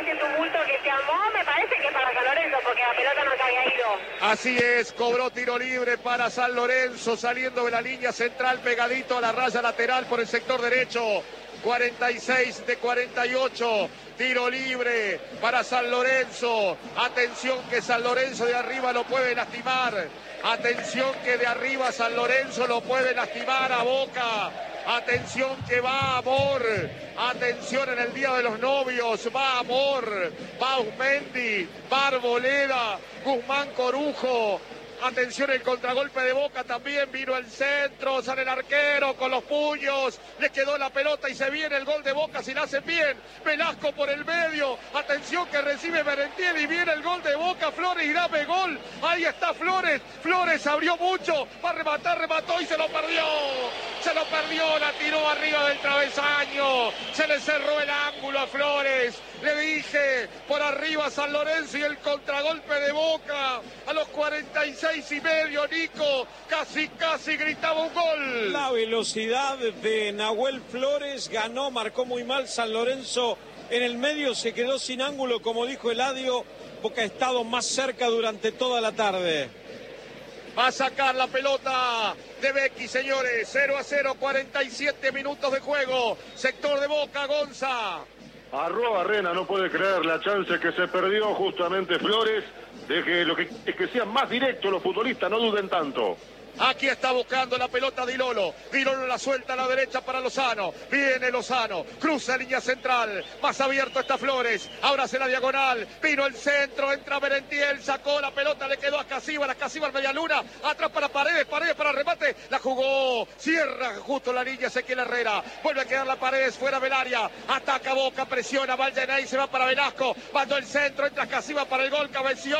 punto que se armó, me parece que para San Lorenzo, porque la pelota no se había ido. Así es, cobró tiro libre para San Lorenzo, saliendo de la línea central, pegadito a la raya lateral por el sector derecho. cuarenta y seis de cuarenta y ocho, tiro libre para San Lorenzo. Atención que San Lorenzo de arriba lo puede lastimar. Atención que de arriba San Lorenzo lo puede lastimar a Boca. Atención que va Amor. Atención en el Día de los Novios. Va Amor. Va Ausmendi. Va Arboleda. Guzmán Corujo. Atención el contragolpe de Boca también, vino el centro, sale el arquero con los puños, le quedó la pelota y se viene el gol de Boca si la hacen bien. Velasco por el medio, atención que recibe Merentiel y viene el gol de Boca, Flores y dame gol, ahí está Flores, Flores abrió mucho, va a rematar, remató y se lo perdió, se lo perdió, la tiró arriba del travesaño, se le cerró el ángulo a Flores, le dije, por arriba San Lorenzo y el contragolpe de Boca a los cuarenta y seis y medio, Nico, casi, casi gritaba un gol. La velocidad de Nahuel Flores ganó, marcó muy mal San Lorenzo. En el medio se quedó sin ángulo, como dijo Eladio, Boca ha estado más cerca durante toda la tarde. Va a sacar la pelota de Becky, señores. cero a cero, cuarenta y siete minutos de juego. Sector de Boca, Gonza. Arroba Arena no puede creer la chance que se perdió justamente Flores. De que lo que es que sean más directos los futbolistas, no duden tanto. Aquí está buscando la pelota Di Lolo. Di Lolo la suelta a la derecha para Lozano. Viene Lozano. Cruza línea central. Más abierto está Flores. Ahora hace la diagonal. Vino el centro. Entra Merentiel. Sacó la pelota. Le quedó a Casíbar. A Casíbar media luna. Atrás para Paredes. Paredes para remate. La jugó. Cierra justo la línea Ezequiel Herrera. Vuelve a quedar la Paredes fuera del área. Ataca Boca. Presiona. Valdenay. Se va para Velasco. Mandó el centro. Entra Casíbar para el gol. Cabeció.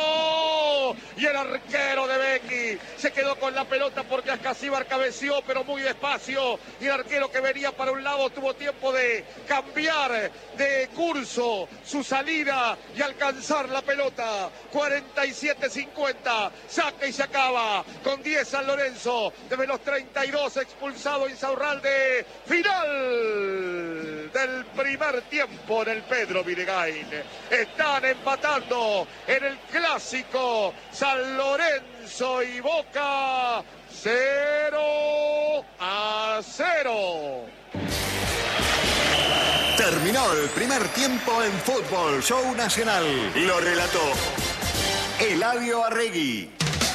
Y el arquero de Becky se quedó con la pelota porque Ascasíbar cabeció pero muy despacio y el arquero que venía para un lado tuvo tiempo de cambiar de curso su salida y alcanzar la pelota. Cuarenta y siete cincuenta, saca y se acaba con diez San Lorenzo desde los treinta y dos, expulsado Insaurralde. Final del primer tiempo en el Pedro Vinegain. Están empatando en el clásico San Lorenzo y Boca. cero a cero. Terminó el primer tiempo en Fútbol Show Nacional. Lo relató Eladio Arregui.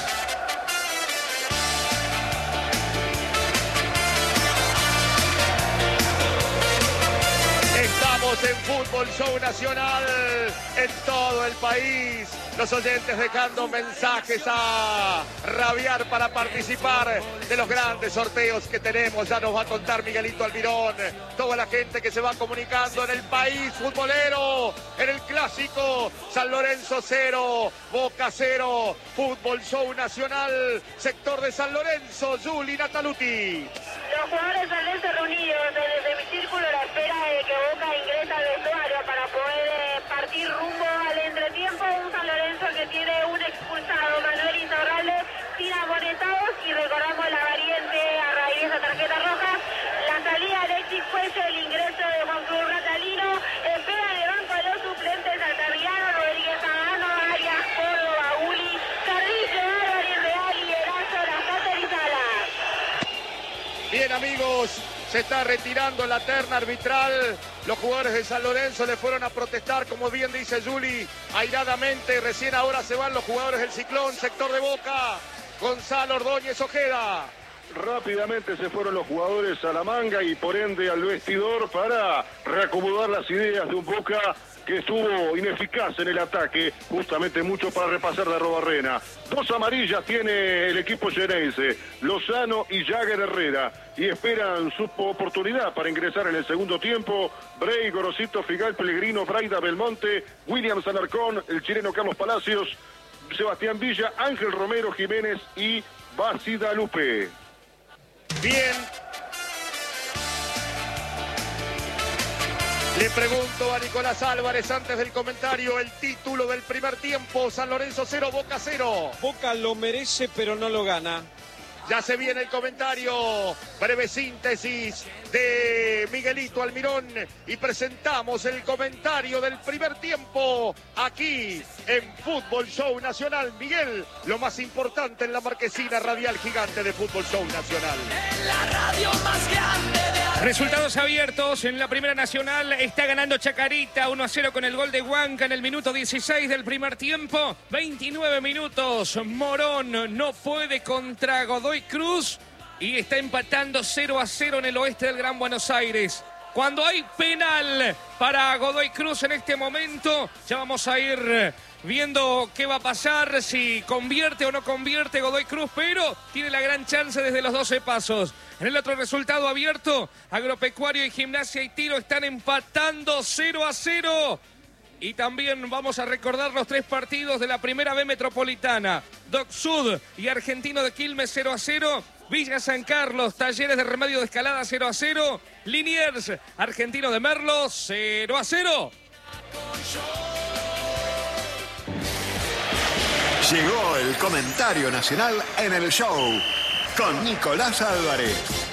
Estamos en Fútbol Show Nacional en todo el país. Los oyentes dejando mensajes a rabiar para participar de los grandes sorteos que tenemos. Ya nos va a contar Miguelito Almirón. Toda la gente que se va comunicando en el país futbolero. En el clásico San Lorenzo cero, Boca cero. Fútbol Show Nacional, sector de San Lorenzo. Juli Nataluti. Los jugadores de San Lorenzo reunidos desde mi círculo a la espera de que Boca ingrese al vestuario para poder eh, partir rumbo al entretiempo. Un San Lorenzo que tiene un expulsado, Manuel Insaurralde, sin amonestados, y recordamos la variante a raíz de esa tarjeta roja. La salida de Alexis Puello, el ingreso de Juan Cruz Ratalino, espera de banco a los suplentes Altamirano, Rodríguez Agano, Arias, Córdoba, Uli, Carrillo, Álvarez Real y Erazo, Las Cáceres y Salas. Bien, amigos, se está retirando la terna arbitral. Los jugadores de San Lorenzo le fueron a protestar, como bien dice Juli, airadamente. Recién ahora se van los jugadores del Ciclón, sector de Boca. Gonzalo Ordóñez Ojeda. Rápidamente se fueron los jugadores a la manga y por ende al vestidor para reacomodar las ideas de un Boca que estuvo ineficaz en el ataque, justamente mucho para repasar de Arrobarrena. Dos amarillas tiene el equipo xenense, Lozano y Jagger Herrera, y esperan su oportunidad para ingresar en el segundo tiempo. Bray, Gorosito, Figal, Pellegrino, Braida, Belmonte, Williams Alarcón, el chileno Carlos Palacios, Sebastián Villa, Ángel Romero Jiménez y Bacida Lupe. Bien. Le pregunto a Nicolás Álvarez antes del comentario el título del primer tiempo. San Lorenzo cero, Boca cero. Boca lo merece pero no lo gana. Ya se viene el comentario, breve síntesis de Miguelito Almirón y presentamos el comentario del primer tiempo aquí en Fútbol Show Nacional. Miguel, lo más importante en la marquesina radial gigante de Fútbol Show Nacional. En la radio más grande de... Resultados abiertos en la Primera Nacional. Está ganando Chacarita uno a cero con el gol de Huanca en el minuto dieciséis del primer tiempo. veintinueve minutos. Morón no puede contra Godoy Cruz y está empatando cero a cero en el oeste del Gran Buenos Aires. Cuando hay penal para Godoy Cruz en este momento, ya vamos a ir viendo qué va a pasar, si convierte o no convierte Godoy Cruz, pero tiene la gran chance desde los doce pasos. En el otro resultado abierto, Agropecuario y Gimnasia y Tiro están empatando cero a cero. Y también vamos a recordar los tres partidos de la Primera B Metropolitana. Doc Sud y Argentino de Quilmes cero a cero. Villa San Carlos, Talleres de Remedio de Escalada cero a cero. Liniers, Argentino de Merlo cero a cero. Llegó el comentario nacional en el show con Nicolás Álvarez.